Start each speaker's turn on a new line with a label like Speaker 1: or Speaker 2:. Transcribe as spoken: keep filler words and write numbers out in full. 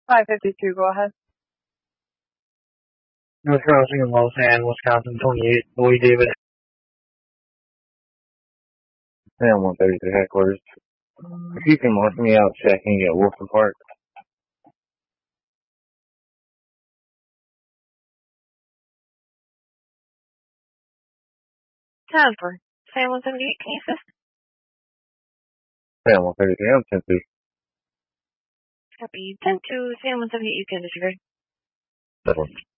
Speaker 1: five fifty-two, go ahead.
Speaker 2: North Crossing in Lausanne, Wisconsin, twenty-eight, Louis David.
Speaker 3: Sam one thirty-three headquarters. If you can mark me out checking at Wilson Park.
Speaker 1: ten for Sam one seventy-eight, can you assist?
Speaker 3: Sam one thirty-three, I'm ten two.
Speaker 1: Copy ten two, Sam one seventy-eight, you can disregard.
Speaker 3: That one.